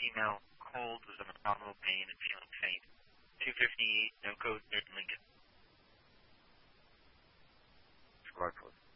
female, cold, was in abdominal pain and feeling faint. 258, no code, mid Lincoln. Squad 4.